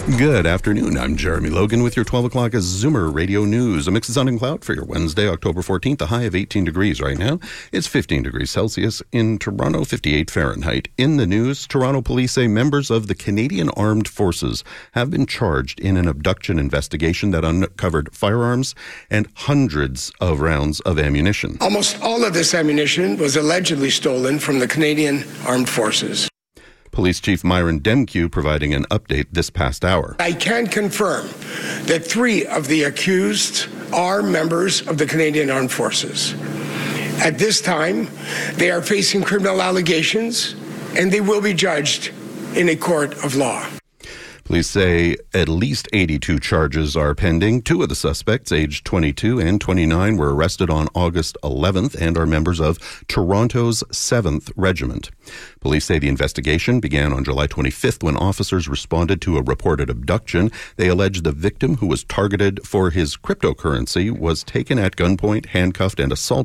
Good afternoon. I'm Jeremy Logan with your 12 o'clock Zoomer Radio News. A mix of sun and cloud for your Wednesday, October 14th. A high of 18 degrees right now. It's 15 degrees Celsius in Toronto, 58 Fahrenheit. In the news, Toronto police say members of the Canadian Armed Forces have been charged in an abduction investigation that uncovered firearms and hundreds of rounds of ammunition. Almost all of this ammunition was allegedly stolen from the Canadian Armed Forces. Police Chief Myron Demkew providing an update this past hour. I can confirm that 3 of the accused are members of the Canadian Armed Forces. At this time, they are facing criminal allegations, and they will be judged in a court of law. Police say at least 82 charges are pending. 2 of the suspects, aged 22 and 29, were arrested on August 11th and are members of Toronto's 7th Regiment. Police say the investigation began on July 25th when officers responded to a reported abduction. They allege the victim, who was targeted for his cryptocurrency, was taken at gunpoint, handcuffed, and assaulted